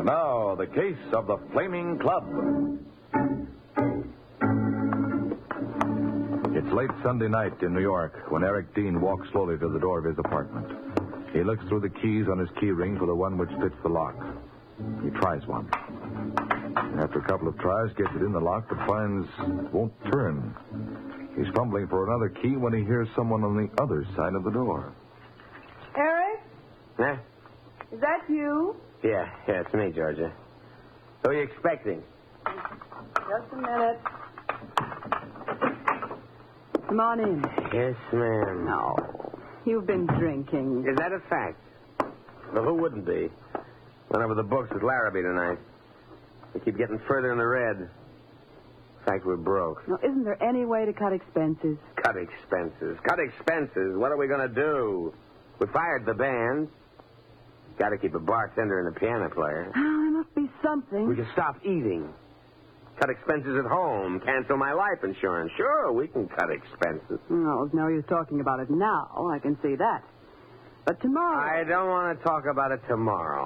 And now, the case of the Flaming Club. It's late Sunday night in New York when Eric Dean walks slowly to the door of his apartment. He looks through the keys on his key ring for the one which fits the lock. He tries one. After a couple of tries, gets it in the lock, but finds it won't turn. He's fumbling for another key when he hears someone on the other side of the door. Eric? Huh? Is that you? Yeah, it's me, Georgia. Who are you expecting? Just a minute. Come on in. Yes, ma'am. No. You've been drinking. Is that a fact? Well, who wouldn't be? Went over the books with Larrabee tonight. We keep getting further in the red. In fact, we're broke. Now, isn't there any way to cut expenses? Cut expenses. Cut expenses. What are we going to do? We fired the band. Got to keep a bartender and a piano player. Oh, there must be something. We can stop eating. Cut expenses at home. Cancel my life insurance. Sure, we can cut expenses. Oh, there's no use talking about it now. I can see that. But tomorrow... I don't want to talk about it tomorrow.